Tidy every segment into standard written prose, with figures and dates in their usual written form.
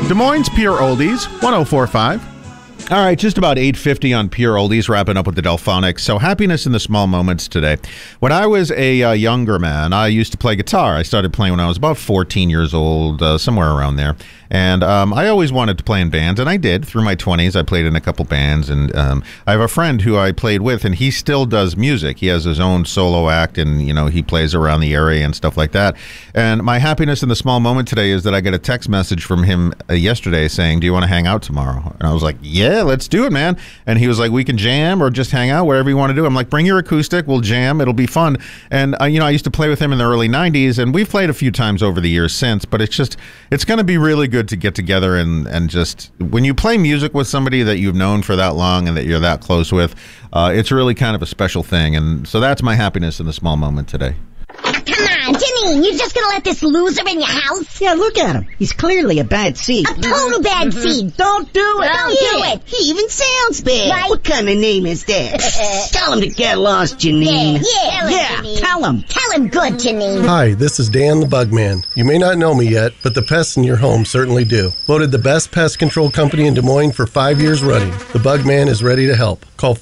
Des Moines Pure Oldies, 104.5. All right, just about 8:50 on Pure Oldies, wrapping up with the Delphonics. So happiness in the small moments today. When I was a younger man, I used to play guitar. I started playing when I was about 14 years old, somewhere around there. And I always wanted to play in bands, and I did. Through my 20s, I played in a couple bands. And I have a friend who I played with, and he still does music. He has his own solo act, and, you know, he plays around the area and stuff like that. And my happiness in the small moment today is that I got a text message from him yesterday saying, "Do you want to hang out tomorrow?" And I was like, "Yeah, let's do it, man." And he was like, "We can jam or just hang out, wherever you want to do." I'm like, "Bring your acoustic, we'll jam, it'll be fun." And you know, I used to play with him in the early 90s, and we've played a few times over the years since, but it's going to be really good to get together and just, when you play music with somebody that you've known for that long and that you're that close with, it's really kind of a special thing. And so that's my happiness in the small moment today. Come on, Janine, you're just gonna let this loser in your house? Yeah, look at him. He's clearly a bad seed. A total bad seed. Don't do it. Don't do it. He even sounds bad. Right. What kind of name is that? Tell him to get lost, Janine. Yeah, tell him. Tell him good, Janine. Hi, this is Dan the Bugman. You may not know me yet, but the pests in your home certainly do. Voted the best pest control company in Des Moines for 5 years running. The Bugman is ready to help. Call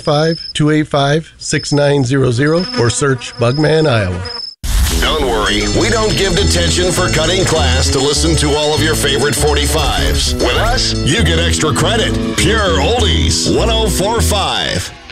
515-285-6900 or search Bugman, Iowa. Don't worry, we don't give detention for cutting class to listen to all of your favorite 45s. With us, you get extra credit. Pure Oldies, 104.5.